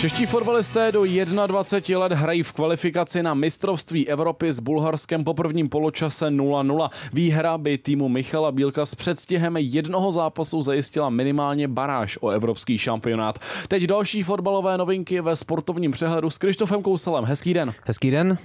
Čeští fotbalisté do 21 let hrají v kvalifikaci na mistrovství Evropy s Bulharskem po prvním poločase 0-0. Výhra by týmu Michala Bílka s předstihem jednoho zápasu zajistila minimálně baráž o evropský šampionát. Teď další fotbalové novinky ve sportovním přehledu s Krištofem Kouselem. Hezký den. Hezký den.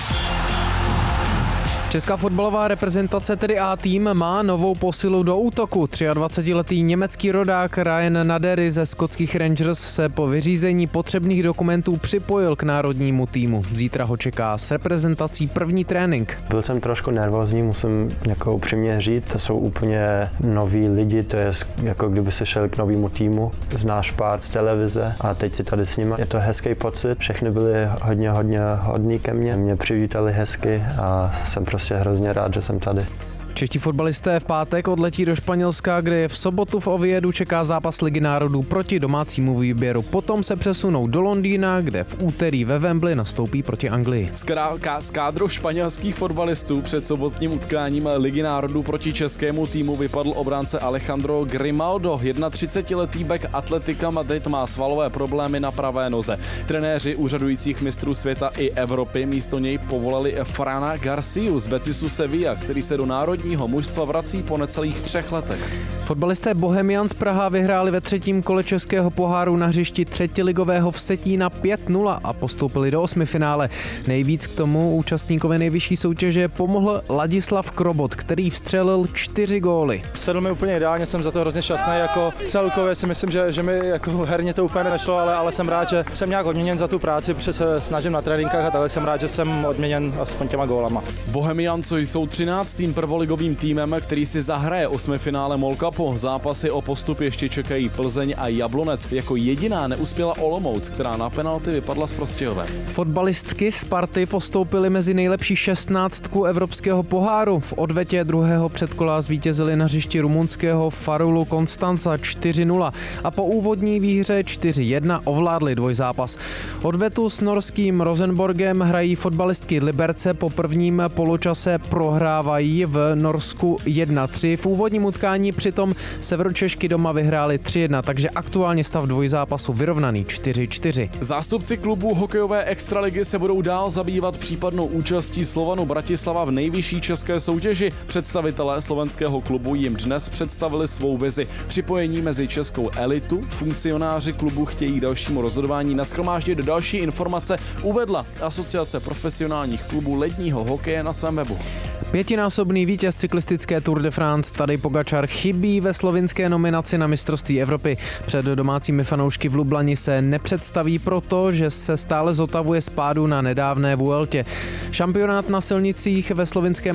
Česká fotbalová reprezentace, tedy A-tým, má novou posilu do útoku. 23letý německý rodák Ryan Nadery ze skotských Rangers se po vyřízení potřebných dokumentů připojil k národnímu týmu. Zítra ho čeká s reprezentací první trénink. Byl jsem trošku nervózní, musím jako upřímně říct. To jsou úplně noví lidi, to je jako kdyby se šel k novému týmu. Znáš pár z televize a teď si tady s nimi. Je to hezký pocit, všechny byli hodně hodní ke mně. Mě přivítali hezky a jsem prostě hrozně rád, že jsem tady. Čeští fotbalisté v pátek odletí do Španělska, kde je v sobotu v Oviedu čeká zápas Ligy národů proti domácímu výběru. Potom se přesunou do Londýna, kde v úterý ve Wembley nastoupí proti Anglii. Z kádru španělských fotbalistů před sobotním utkáním Ligy národů proti českému týmu vypadl obránce Alejandro Grimaldo. 31letý bek Atletica Madrid má svalové problémy na pravé noze. Trenéři úřadujících mistrů světa i Evropy místo něj povolali Frana Garciu z Betisu Sevilla, který se do národního mužstva vrací po necelých 3 letech. Fotbalisté Bohemians Praha vyhráli ve 3. kole českého poháru na hřišti třetiligového Vsetína 5-0 a postoupili do 8. finále. Nejvíc k tomu účastníkovi nejvyšší soutěže pomohl Ladislav Krobot, který vstřelil 4 góly. Sedl mi úplně ideálně, jsem za to hrozně šťastný, jako celkově si myslím, že mi jako herně to úplně nešlo, ale jsem rád, že jsem nějak odměněn za tu práci, protože se snažím na tréninkách a tak jsem rád, že jsem odměněn aspoň těma gólama. Bohemians jsou 13. prvoligovým týmem, který si zahraje 8. finále MOL Cupu. Zápasy o postup ještě čekají Plzeň a Jablonec. Jako jediná neuspěla Olomouc, která na penalty vypadla z Prostějové. Fotbalistky Sparty postoupily mezi nejlepší 16 evropského poháru. V odvetě druhého předkola zvítězili na hřišti rumunského Farulu Konstanca 4-0 a po úvodní výhře 4-1 ovládli dvojzápas. Odvetu s norským Rosenborgem hrají fotbalistky Liberce, po prvním poločase prohrávají v Norsku 1-3. V úvodním utkání přitom Severočešky doma vyhráli 3-1, takže aktuálně stav dvojzápasu vyrovnaný 4-4. Zástupci klubů hokejové extraligy se budou dál zabývat případnou účastí Slovanu Bratislava v nejvyšší české soutěži. Představitelé slovenského klubu jim dnes představili svou vizi. Připojení mezi českou elitu, funkcionáři klubu chtějí dalšímu rozhodování nashromáždit další informace, uvedla Asociace profesionálních klubů ledního hokeje na svém webu. 5násobný vítěz cyklistické Tour de France Tadej Pogačar chybí ve slovinské nominaci na mistrovství Evropy. Před domácími fanoušky v Lublani se nepředstaví proto, že se stále zotavuje z pádu na nedávné Vueltě. Šampionát na silnicích ve slovinské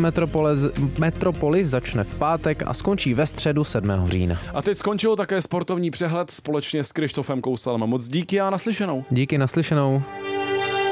metropoli začne v pátek a skončí ve středu 7. října. A teď skončil také sportovní přehled společně s Krištofem Kouselem. Moc díky a naslyšenou. Díky, naslyšenou.